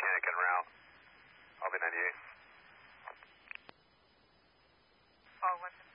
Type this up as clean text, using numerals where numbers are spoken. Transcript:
Mechanic en route. I'll be 98. Oh, 1